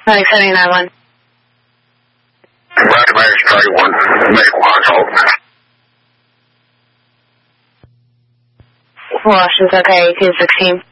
Like 79-1. Roger, Mayor's Charlie 1, medical consult. Washington's okay, 216.